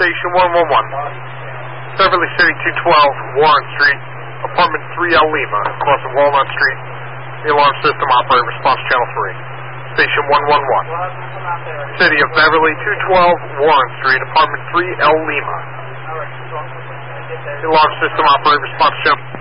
Station 111. Beverly City 212, Warren Street, Apartment 3L Lima, across of Walnut Street. The alarm system operator response channel 3. Station 111. City of Beverly 212, Warren Street, Apartment 3L Lima. The alarm system operator response channel